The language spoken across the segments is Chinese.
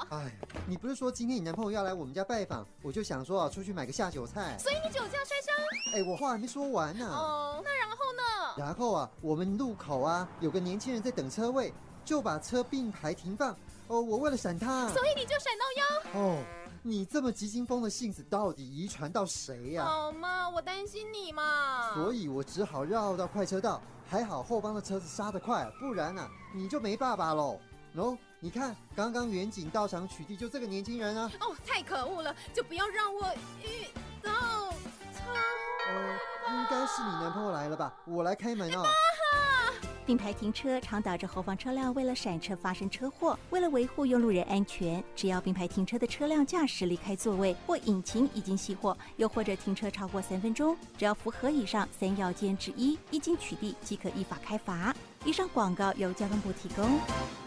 哎，你不是说今天你男朋友要来我们家拜访，我就想说出去买个下酒菜。 所以你酒驾摔伤？ 哎，我话还没说完呢。 哦，那然后呢？ 然后啊，我们路口啊有个年轻人在等车位，就把车并排停放。哦，我为了闪他， 所以你就闪到腰。 哦，你这么急惊风的性子到底遗传到谁呀？ 好嘛，我担心你嘛。 所以我只好绕到快车道，还好后方的车子刹得快，不然啊你就没爸爸喽。喏，你看刚刚远景到场取缔就这个年轻人啊。 哦，太可恶了，就不要让我遇到他。 应该是你男朋友来了吧？我来开门哦。 并排停车常导致后方车辆为了闪车发生车祸。为了维护用路人安全，只要并排停车的车辆驾驶离开座位或引擎已经熄火，又或者停车超过3分钟，只要符合以上3要件之一，一经取缔即可依法开罚。以上广告由交通部提供。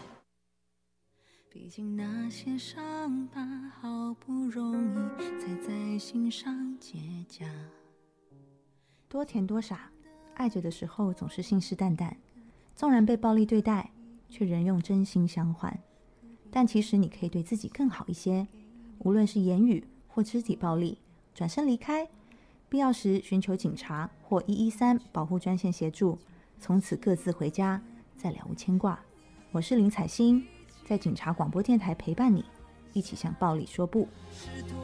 毕竟那些伤疤好不容易才在心上结痂。 多甜多傻，爱着的时候总是信誓旦旦，纵然被暴力对待，却仍用真心相换。但其实你可以对自己更好一些，无论是言语或肢体暴力，转身离开，必要时寻求警察或113保护专线协助，从此各自回家，再了无牵挂。我是林采欣，在警察广播电台陪伴你，一起向暴力说不。